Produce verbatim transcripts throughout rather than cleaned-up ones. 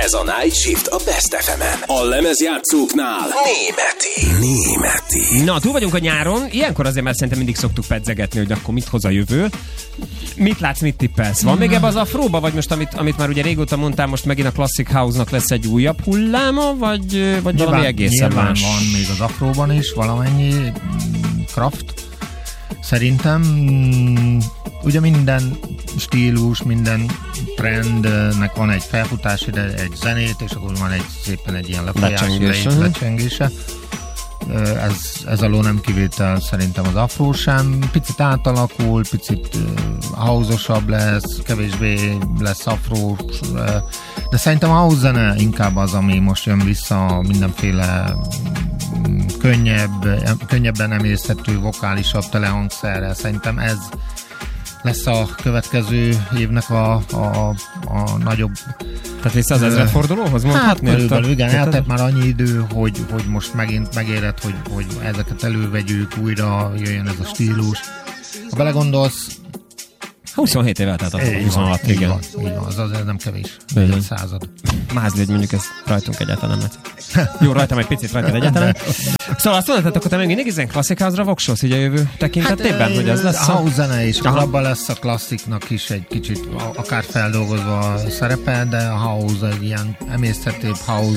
Ez a Night Shift a Best ef emen. A lemezjátszóknál németi. Németi. Na, túl vagyunk a nyáron. Ilyenkor azért már szerintem mindig szoktuk pedzegetni, hogy akkor mit hoz a jövő. Mit látsz, mit tippelsz? Van mm. még ebbe az afróba, vagy most, amit, amit már ugye régóta mondtál, most megint a Classic House-nak lesz egy újabb hulláma, vagy, vagy nyilván, valami egészen más? Van még az afróban is valamennyi craft. Szerintem ugye minden stílus, minden trendnek van egy felfutás ide, egy zenét, és akkor van egy szépen egy ilyen lefolyás, lecsengése. Ez, ez alól nem kivétel szerintem az afró sem. Picit átalakul, picit uh, house-osabb lesz, kevésbé lesz afrós, uh, de szerintem a house zene inkább az, ami most jön vissza, mindenféle um, könnyebb, könnyebben emészthető, vokálisabb telehangszerrel. Szerintem ez lesz a következő évnek a, a, a nagyobb... Tehát vissza az ezredfordulóhoz mondhatni? Hát körülbelül, igen, eltett már annyi idő, hogy, hogy most megint megérett, hogy, hogy ezeket elővegyük, újra jöjjön ez a stílus. Ha belegondolsz... huszonhét éve tehát a huszonhat, igen. Így van, így van, az azért nem kevés. Egy század. Mázli, hogy mondjuk ez rajtunk egyáltalán nem lesz. Jó, rajtam egy picit, rajtad egyáltalán. Szóval azt mondtad, akkor te még mindig ezen Classic House-ra voksolsz így a jövő tekintetében, hát, hogy az lesz a... house zene is, abban lesz a klassziknak is egy kicsit akár feldolgozva a szerepe, de a house egy ilyen emészthetőbb house.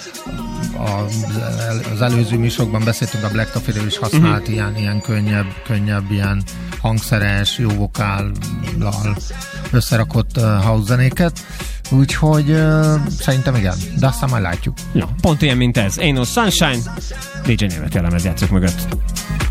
Az előző műsorokban beszéltünk, a Black Coffee-ről is használt uh-huh. ilyen, ilyen könnyebb, könnyebb, ilyen hangszeres, jó vokállal összerakott uh, house zenéket. Úgyhogy uh, szerintem igen, de aztán majd látjuk. Ja, pont ilyen, mint ez. Ain't No Sunshine, dé dzsé Németi a lemezjátszók mögött.